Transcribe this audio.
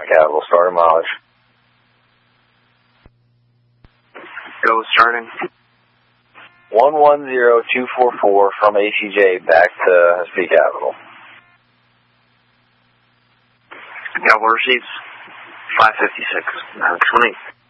Capital, starting mileage. Go starting. 110244 from ACJ back to SP Capital. Capital receipts 556. 920.